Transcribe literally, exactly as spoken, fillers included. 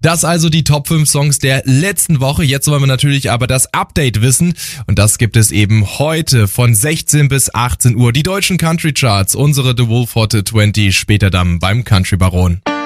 Das also die Top fünf Songs der letzten Woche. Jetzt wollen wir natürlich aber das Update wissen. Und das gibt es eben heute von sechzehn bis achtzehn Uhr. Die deutschen Country Charts, unsere The Wolf Hot zwanzig, später dann beim Country Baron.